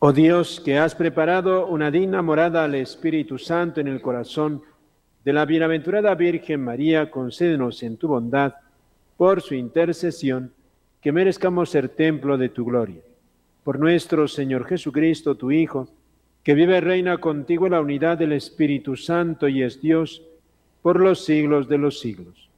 Oh Dios, que has preparado una digna morada al Espíritu Santo en el corazón de la bienaventurada Virgen María, concédenos en tu bondad, por su intercesión, que merezcamos ser templo de tu gloria. Por nuestro Señor Jesucristo, tu Hijo, que vive y reina contigo en la unidad del Espíritu Santo y es Dios por los siglos de los siglos.